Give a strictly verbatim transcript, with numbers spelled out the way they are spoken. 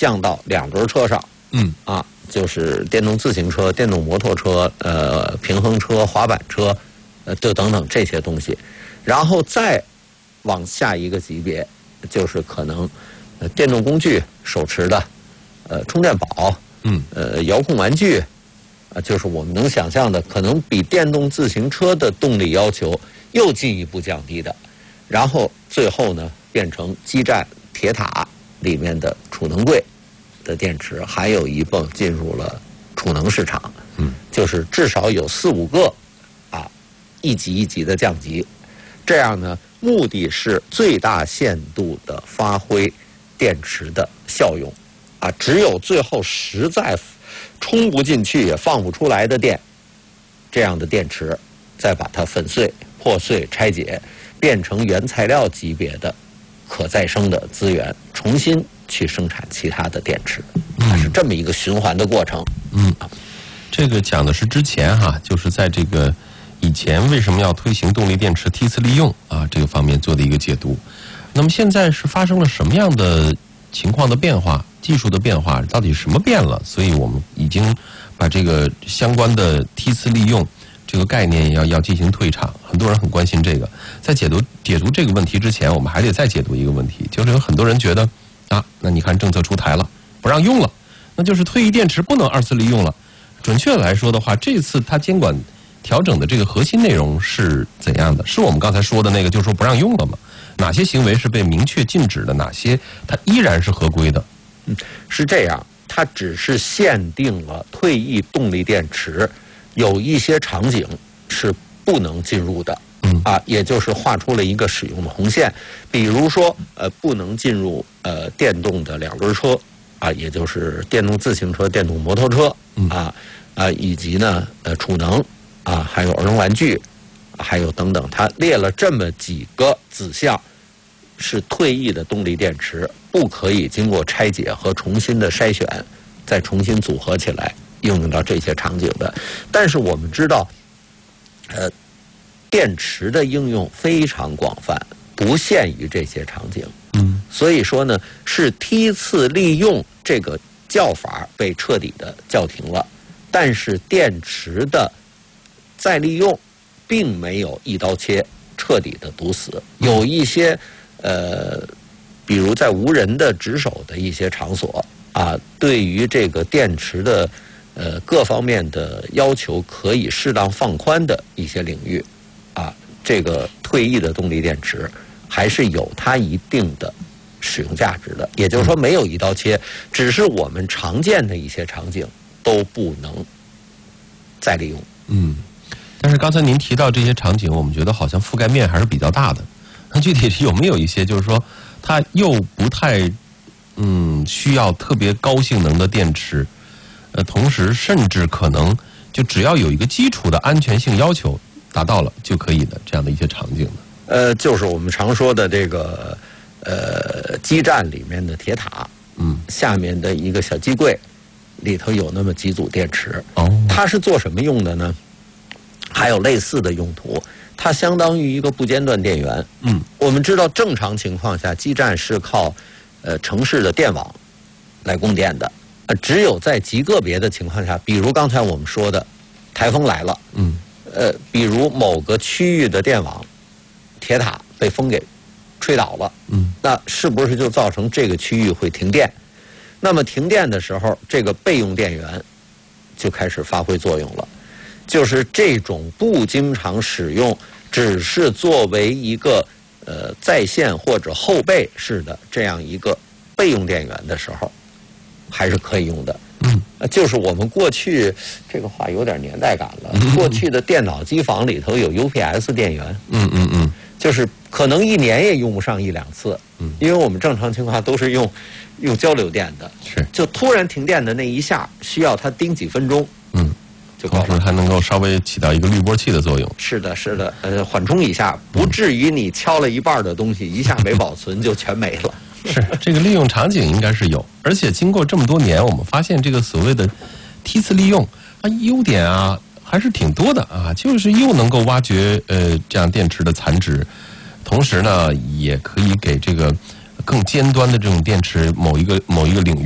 降到两轮车上， 嗯啊，就是电动自行车、电动摩托车、呃平衡车、滑板车，呃，就等等这些东西，然后再往下一个级别，就是可能呃电动工具、手持的，呃充电宝， 嗯呃遥控玩具，啊，就是我们能想象的，可能比电动自行车的动力要求又进一步降低的，然后最后呢变成基站、铁塔里面的储能柜的电池，还有一泵进入了储能市场， 嗯， 就是至少有四五个啊，一级一级的降级，这样呢，目的是最大限度的发挥电池的效用，啊，只有最后实在充不进去也放不出来的电，这样的电池再把它粉碎、破碎、拆解，变成原材料级别的可再生的资源，重新去生产其他的电池，它是这么一个循环的过程。 嗯，这个讲的是之前哈，就是在这个以前为什么要推行动力电池梯次利用啊这个方面做的一个解读。那么现在是发生了什么样的情况的变化？技术的变化到底什么变了？所以我们已经把这个相关的梯次利用这个概念要要进行退场，很多人很关心这个。在解读解读这个问题之前，我们还得再解读一个问题，就是有很多人觉得啊，那你看政策出台了，不让用了，那就是退役电池不能二次利用了。准确来说的话，这次它监管调整的这个核心内容是怎样的？是我们刚才说的那个，就是说不让用了吗？哪些行为是被明确禁止的？哪些它依然是合规的？ 嗯，是这样，它只是限定了退役动力电池有一些场景是不能进入的， 嗯啊，也就是画出了一个使用的红线，比如说呃不能进入呃电动的两轮车，啊，也就是电动自行车、电动摩托车，啊啊以及呢呃储能啊，还有儿童玩具，还有等等，它列了这么几个子项。是退役的动力电池不可以经过拆解和重新的筛选，再重新组合起来应用到这些场景的。但是我们知道，呃，电池的应用非常广泛，不限于这些场景。 嗯， 所以说呢，是梯次利用这个叫法被彻底的叫停了，但是电池的再利用并没有一刀切彻底的堵死，有一些。呃，比如在无人的值守的一些场所啊，对于这个电池的呃各方面的要求可以适当放宽的一些领域啊，这个退役的动力电池还是有它一定的使用价值的。也就是说，没有一刀切，只是我们常见的一些场景都不能再利用。 嗯，但是刚才您提到这些场景，我们觉得好像覆盖面还是比较大的。那具体有没有一些，就是说，它又不太，嗯，需要特别高性能的电池，呃，同时甚至可能就只要有一个基础的安全性要求达到了就可以的这样的一些场景呢？ 呃，就是我们常说的这个呃基站里面的铁塔， 嗯， 下面的一个小机柜里头有那么几组电池。 哦， 它是做什么用的呢？还有类似的用途。它相当于一个不间断电源。 嗯， 我们知道正常情况下，基站是靠呃城市的电网来供电的。呃，只有在极个别的情况下，比如刚才我们说的，台风来了， 嗯， 呃，比如某个区域的电网铁塔被风给吹倒了， 嗯， 那是不是就造成这个区域会停电？那么停电的时候，这个备用电源就开始发挥作用了。就是这种不经常使用，只是作为一个呃在线或者后备式的这样一个备用电源的时候，还是可以用的。 嗯， 就是我们过去这个话有点年代感了。过去的电脑机房里头有 U P S 电源， 嗯嗯嗯， 就是可能一年也用不上一两次， 嗯， 因为我们正常情况都是用用交流电的， 是， 就突然停电的那一下，需要它盯几分钟， 嗯。同时还能够稍微起到一个滤波器的作用。 是的，是的，呃，缓冲一下，不至于你敲了一半的东西，一下没保存就全没了。 是，这个利用场景应该是有，而且经过这么多年，我们发现这个所谓的梯次利用，它优点啊还是挺多的啊，就是又能够挖掘呃这样电池的残值，同时呢也可以给这个更尖端的这种电池某一个某一个领域。